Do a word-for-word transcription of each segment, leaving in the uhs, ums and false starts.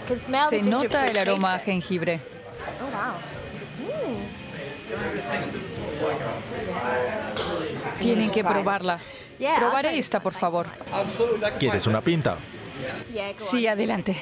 Se nota el aroma a jengibre. Oh, wow. Tienen que probarla. Probaré esta, por favor. ¿Quieres una pinta? Sí, adelante.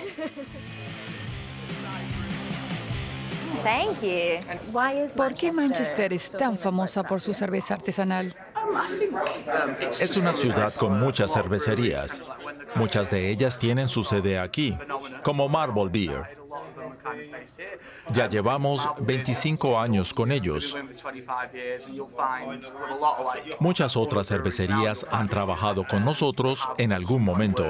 Thank you. Why is ¿Por qué Manchester es tan famosa por su cerveza artesanal? Es una ciudad con muchas cervecerías. Muchas de ellas tienen su sede aquí, como Marble Beer. Ya llevamos veinticinco años con ellos. Muchas otras cervecerías han trabajado con nosotros en algún momento.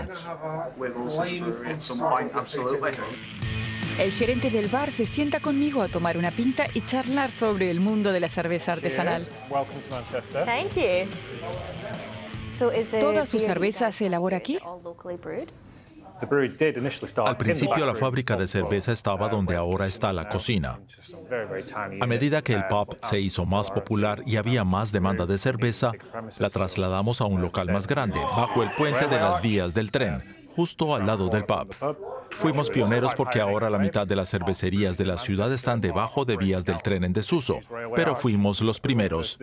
El gerente del bar se sienta conmigo a tomar una pinta y charlar sobre el mundo de la cerveza artesanal. Thank you. So is the ¿Toda su beer cerveza se elabora aquí? all locally brewed? Al principio la fábrica de cerveza estaba donde ahora está la cocina. A medida que el pub se hizo más popular y había más demanda de cerveza, la trasladamos a un local más grande, bajo el puente de las vías del tren, justo al lado del pub. Fuimos pioneros porque ahora la mitad de las cervecerías de la ciudad están debajo de vías del tren en desuso, pero fuimos los primeros.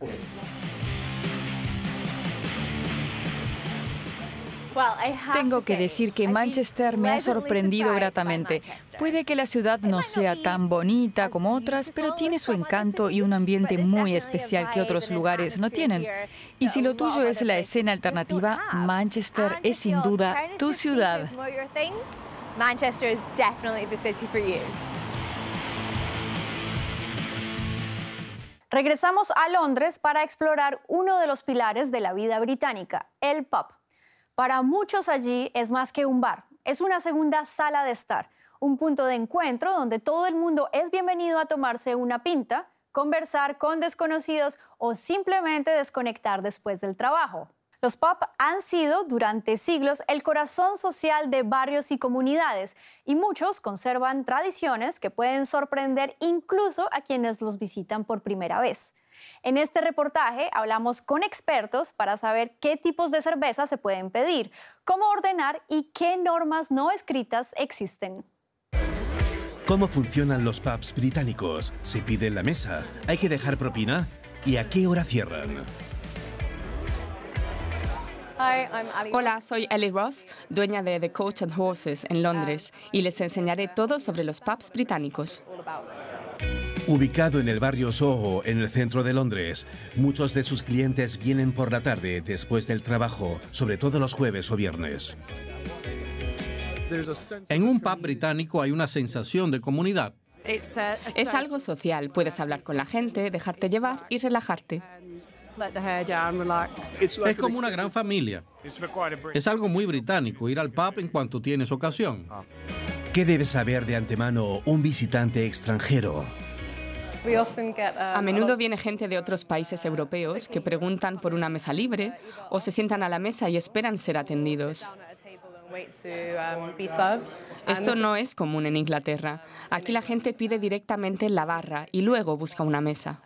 Tengo que decir que Manchester me ha sorprendido gratamente. Puede que la ciudad no sea tan bonita como otras, pero tiene su encanto y un ambiente muy especial que otros lugares no tienen. Y si lo tuyo es la escena alternativa, Manchester es sin duda tu ciudad. Manchester is definitely the city for you. Regresamos a Londres para explorar uno de los pilares de la vida británica, el pub. Para muchos allí es más que un bar, es una segunda sala de estar, un punto de encuentro donde todo el mundo es bienvenido a tomarse una pinta, conversar con desconocidos o simplemente desconectar después del trabajo. Los pubs han sido durante siglos el corazón social de barrios y comunidades y muchos conservan tradiciones que pueden sorprender incluso a quienes los visitan por primera vez. En este reportaje hablamos con expertos para saber qué tipos de cerveza se pueden pedir, cómo ordenar y qué normas no escritas existen. ¿Cómo funcionan los pubs británicos? ¿Se pide en la mesa? ¿Hay que dejar propina? ¿Y a qué hora cierran? Hola, soy Ellie Ross, dueña de The Coach and Horses en Londres, y les enseñaré todo sobre los pubs británicos. Ubicado en el barrio Soho, en el centro de Londres, muchos de sus clientes vienen por la tarde después del trabajo, sobre todo los jueves o viernes. En un pub británico hay una sensación de comunidad. Es algo social, puedes hablar con la gente, dejarte llevar y relajarte. Es como una gran familia. Es algo muy británico ir al pub en cuanto tienes ocasión. ¿Qué debe saber de antemano un visitante extranjero? A menudo viene gente de otros países europeos que preguntan por una mesa libre o se sientan a la mesa y esperan ser atendidos. Esto no es común en Inglaterra. Aquí la gente pide directamente en la barra y luego busca una mesa.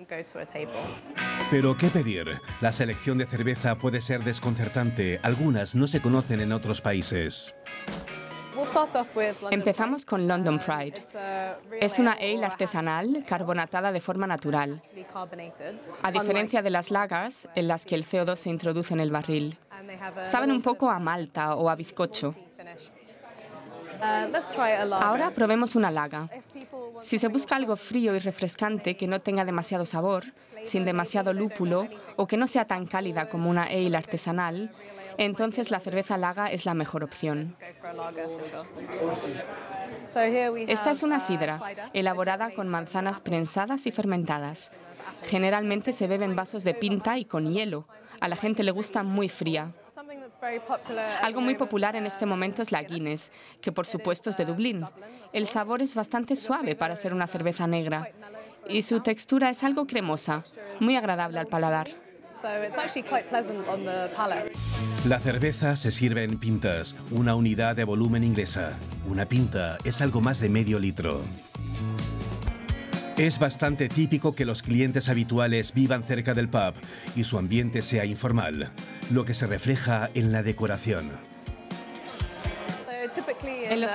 ¿Pero qué pedir? La selección de cerveza puede ser desconcertante. Algunas no se conocen en otros países. Empezamos con London Pride. Es una ale artesanal carbonatada de forma natural, a diferencia de las lagers, en las que el C O dos se introduce en el barril. Saben un poco a malta o a bizcocho. Ahora probemos una lager. Si se busca algo frío y refrescante que no tenga demasiado sabor, sin demasiado lúpulo o que no sea tan cálida como una ale artesanal, entonces la cerveza lager es la mejor opción. Esta es una sidra, elaborada con manzanas prensadas y fermentadas. Generalmente se bebe en vasos de pinta y con hielo. A la gente le gusta muy fría. Algo muy popular en este momento es la Guinness, que por supuesto es de Dublín. El sabor es bastante suave para ser una cerveza negra y su textura es algo cremosa, muy agradable al paladar. La cerveza se sirve en pintas, una unidad de volumen inglesa. Una pinta es algo más de medio litro. Es bastante típico que los clientes habituales vivan cerca del pub y su ambiente sea informal, lo que se refleja en la decoración. En los